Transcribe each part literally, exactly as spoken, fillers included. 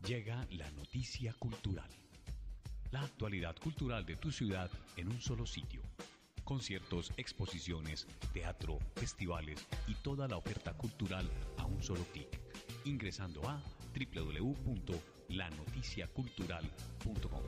Llega la noticia cultural. La actualidad cultural de tu ciudad en un solo sitio. Conciertos, exposiciones, teatro, festivales y toda la oferta cultural a un solo clic. Ingresando a doble u doble u doble u punto la noticia cultural punto com.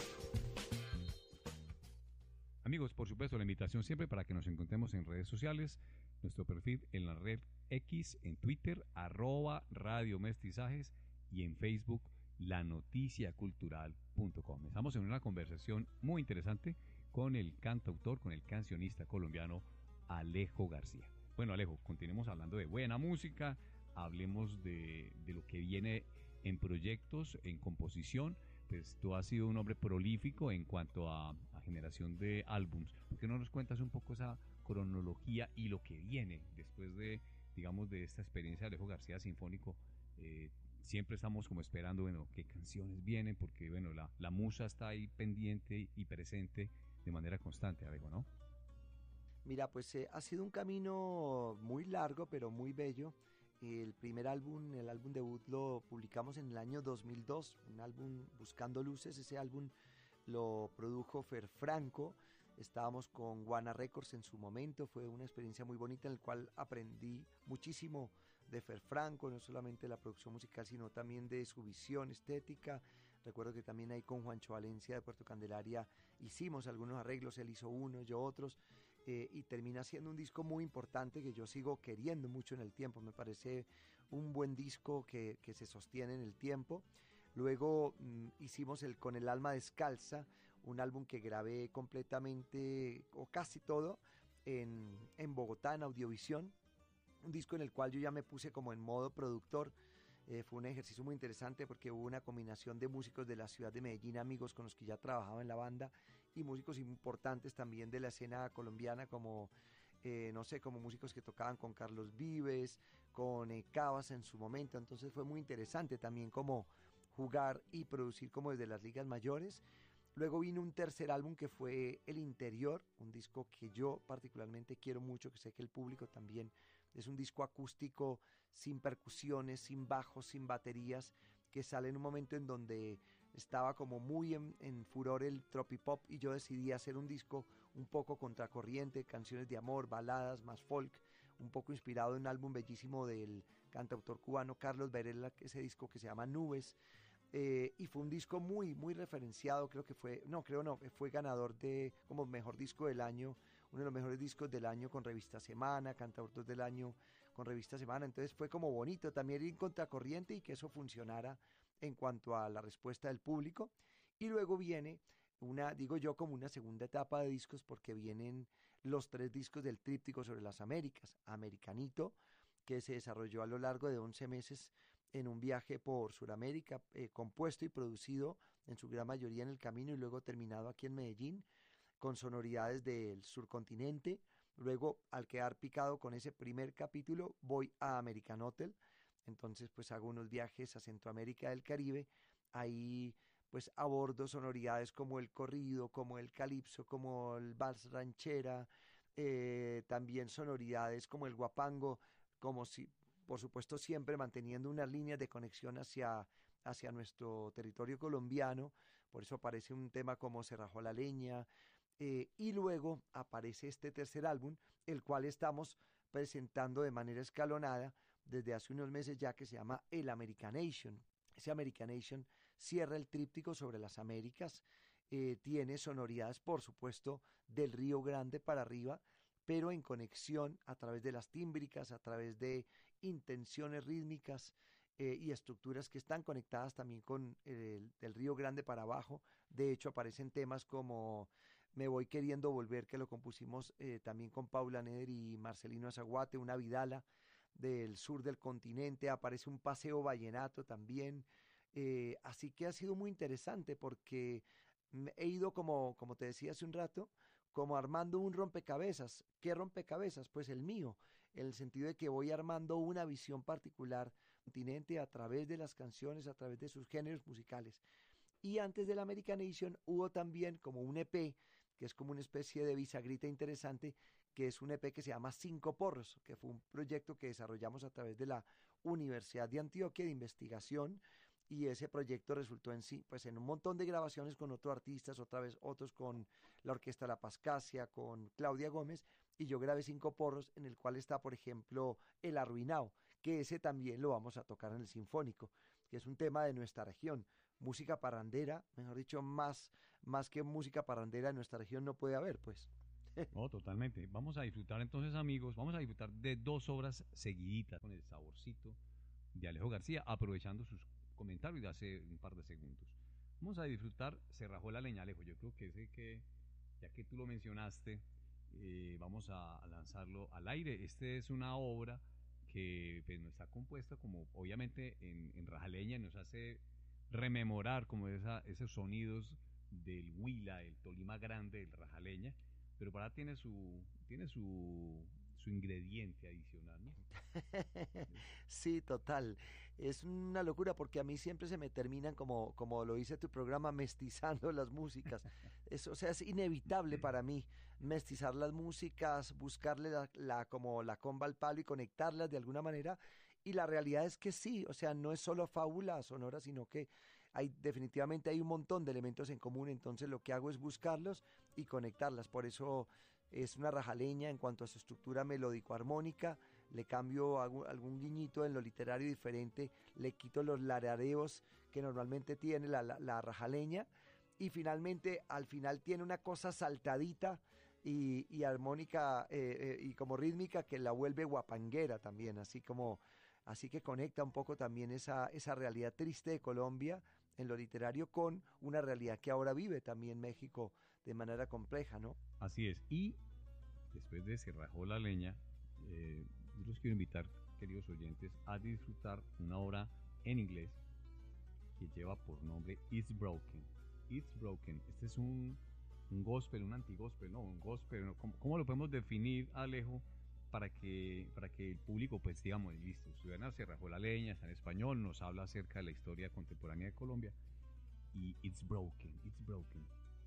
Amigos, por supuesto, la invitación siempre para que nos encontremos en redes sociales. Nuestro perfil en la red X, en Twitter, arroba Radio Mestizajes, y en Facebook, la noticia cultural punto com. Estamos en una conversación muy interesante con el cantautor, con el cancionista colombiano Alejo García. Bueno, Alejo, continuemos hablando de buena música, hablemos de, de lo que viene en proyectos, en composición. Pues tú has sido un hombre prolífico en cuanto a, a generación de álbums. ¿Por qué no nos cuentas un poco esa cronología y lo que viene después de, digamos, de esta experiencia de Alejo García Sinfónico? Eh, siempre estamos como esperando, bueno, qué canciones vienen, porque, bueno, la, la musa está ahí pendiente y presente de manera constante, Alejo, ¿no? Mira, pues eh, ha sido un camino muy largo, pero muy bello. El primer álbum, el álbum debut, lo publicamos en el año dos mil dos, un álbum Buscando Luces. Ese álbum lo produjo Fer Franco. Estábamos con Guana Records en su momento. Fue una experiencia muy bonita en la cual aprendí muchísimo de Fer Franco, no solamente de la producción musical, sino también de su visión estética. Recuerdo que también ahí con Juancho Valencia de Puerto Candelaria hicimos algunos arreglos, él hizo uno, yo otros, eh, y termina siendo un disco muy importante que yo sigo queriendo mucho en el tiempo. Me parece un buen disco que, que se sostiene en el tiempo. Luego mmm, hicimos el Con el alma descalza, un álbum que grabé completamente, o casi todo, en, en Bogotá, en Audiovisión. Un disco en el cual yo ya me puse como en modo productor. Eh, fue un ejercicio muy interesante porque hubo una combinación de músicos de la ciudad de Medellín, amigos con los que ya trabajaba en la banda, y músicos importantes también de la escena colombiana, como, eh, no sé, como músicos que tocaban con Carlos Vives, con eh, Cabas en su momento. Entonces fue muy interesante también como jugar y producir como desde las ligas mayores. Luego vino un tercer álbum que fue El Interior, un disco que yo particularmente quiero mucho, que sé que el público también. Es un disco acústico, sin percusiones, sin bajos, sin baterías, que sale en un momento en donde estaba como muy en, en furor el tropipop, y yo decidí hacer un disco un poco contracorriente, canciones de amor, baladas, más folk, un poco inspirado en un álbum bellísimo del cantautor cubano Carlos Varela, ese disco que se llama Nubes. Eh, y fue un disco muy, muy referenciado. Creo que fue, no, creo no, fue ganador de como mejor disco del año, uno de los mejores discos del año con Revista Semana, cantautor del año con Revista Semana. Entonces fue como bonito también ir en contracorriente y que eso funcionara en cuanto a la respuesta del público. Y luego viene una, digo yo, como una segunda etapa de discos, porque vienen los tres discos del tríptico sobre las Américas. Americanito, que se desarrolló a lo largo de once meses en un viaje por Sudamérica, eh, compuesto y producido en su gran mayoría en el camino y luego terminado aquí en Medellín, con sonoridades del surcontinente. Luego, al quedar picado con ese primer capítulo, voy a American Hotel. Entonces, pues hago unos viajes a Centroamérica del Caribe. Ahí, pues abordo sonoridades como el corrido, como el calipso, como el vals ranchera, eh, también sonoridades como el guapango, como si, por supuesto, siempre manteniendo unas líneas de conexión hacia, hacia nuestro territorio colombiano. Por eso aparece un tema como Se rajó la leña. Eh, y luego aparece este tercer álbum, el cual estamos presentando de manera escalonada desde hace unos meses ya, que se llama El Americanation. Ese Americanation cierra el tríptico sobre las Américas, eh, tiene sonoridades, por supuesto, del Río Grande para arriba, pero en conexión a través de las tímbricas, a través de intenciones rítmicas eh, y estructuras que están conectadas también con el del Río Grande para abajo. De hecho, aparecen temas como Me voy queriendo volver, que lo compusimos eh, también con Paula Neder y Marcelino Azaguate, una vidala del sur del continente. Aparece un paseo vallenato también. Eh, así que ha sido muy interesante porque he ido, como, como te decía hace un rato, como armando un rompecabezas. ¿Qué rompecabezas? Pues el mío, en el sentido de que voy armando una visión particular del continente a través de las canciones, a través de sus géneros musicales. Y antes del Americanation hubo también como un E P, que es como una especie de bisagrita interesante, que es un E P que se llama Cinco Porros, que fue un proyecto que desarrollamos a través de la Universidad de Antioquia de investigación, y ese proyecto resultó en sí, pues en un montón de grabaciones con otros artistas, otra vez otros con la Orquesta La Pascasia, con Claudia Gómez, y yo grabé Cinco Porros, en el cual está, por ejemplo, El Arruinado, que ese también lo vamos a tocar en el Sinfónico, que es un tema de nuestra región, música parrandera, mejor dicho, más, más que música parrandera en nuestra región no puede haber, pues. No, totalmente. Vamos a disfrutar entonces, amigos, vamos a disfrutar de dos obras seguiditas con el saborcito de Alejo García, aprovechando sus comentarios de hace un par de segundos. Vamos a disfrutar Se rajó la leña, Alejo. Yo creo que ese que, ya que tú lo mencionaste, eh, vamos a, a lanzarlo al aire. Este es una obra que pues, nos está compuesta como obviamente en, en rajaleña, nos hace rememorar como esa, esos sonidos del Huila, el Tolima grande, del rajaleña, pero para tiene su tiene su su ingrediente adicional, ¿no? Sí, total. Es una locura porque a mí siempre se me terminan, como, como lo dice tu programa, mestizando las músicas. Es, o sea, es inevitable para mí mestizar las músicas, buscarle la, la- como la comba al palo y conectarlas de alguna manera. Y la realidad es que sí, o sea, no es solo fábula sonora, sino que hay definitivamente hay un montón de elementos en común. Entonces lo que hago es buscarlos y conectarlas. Por eso es una rajaleña en cuanto a su estructura melódico-armónica. Le cambio algún, algún guiñito en lo literario diferente, le quito los larareos que normalmente tiene la, la, la rajaleña, y finalmente al final tiene una cosa saltadita y, y armónica eh, eh, y como rítmica que la vuelve guapanguera también, así como así que conecta un poco también esa, esa realidad triste de Colombia en lo literario con una realidad que ahora vive también México de manera compleja, ¿no? Así es. Y después de Se rajó la leña, eh, yo los quiero invitar, queridos oyentes, a disfrutar una obra en inglés que lleva por nombre It's Broken. It's Broken. Este es un, un gospel, un anti-gospel, no, un gospel. ¿No? ¿Cómo, cómo lo podemos definir, Alejo, para que, para que el público, pues digamos, listo, Ciudadana Se rajó la leña, está en español, nos habla acerca de la historia contemporánea de Colombia, y It's Broken, It's Broken.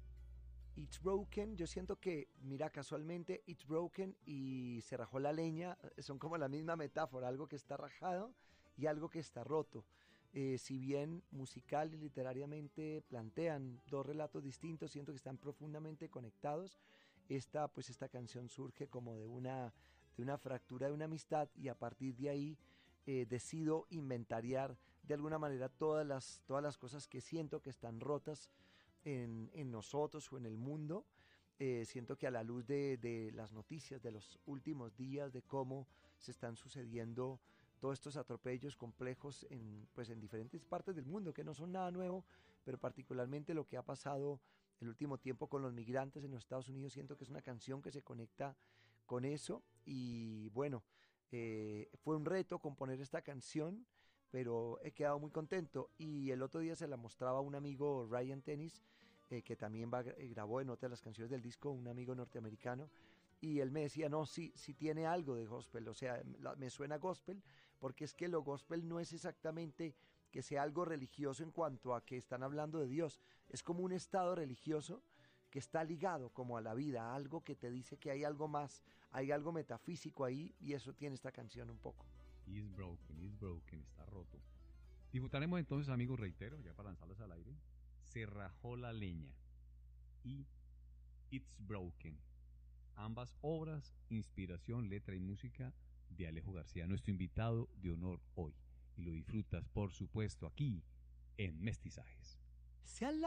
It's Broken, yo siento que, mira, casualmente It's Broken y Se rajó la leña eh, son como la misma metáfora, algo que está rajado y algo que está roto. Eh, si bien musical y literariamente plantean dos relatos distintos, siento que están profundamente conectados. Esta, pues esta canción surge como de una, de una fractura de una amistad, y a partir de ahí eh, decido inventariar de alguna manera todas las, todas las cosas que siento que están rotas en, en nosotros o en el mundo. Eh, siento que a la luz de, de las noticias de los últimos días, de cómo se están sucediendo todos estos atropellos complejos en, pues, en diferentes partes del mundo, que no son nada nuevo, pero particularmente lo que ha pasado el último tiempo con los migrantes en los Estados Unidos, siento que es una canción que se conecta con eso. Y bueno, eh, fue un reto componer esta canción, pero he quedado muy contento. Y el otro día se la mostraba a un amigo, Ryan Tennis, eh, que también va, eh, grabó en otra de las canciones del disco, un amigo norteamericano, y él me decía, no, sí, sí tiene algo de gospel, o sea, la, me suena gospel, porque es que lo gospel no es exactamente que sea algo religioso en cuanto a que están hablando de Dios, es como un estado religioso que está ligado como a la vida, algo que te dice que hay algo más, hay algo metafísico ahí, y eso tiene esta canción un poco. It's Broken, It's Broken, está roto. Disfrutaremos entonces, amigos, reitero, ya para lanzarlos al aire, Se rajó la leña y It's Broken. Ambas obras, inspiración, letra y música de Alejo García, nuestro invitado de honor hoy. Y lo disfrutas, por supuesto, aquí en Mestizajes. Se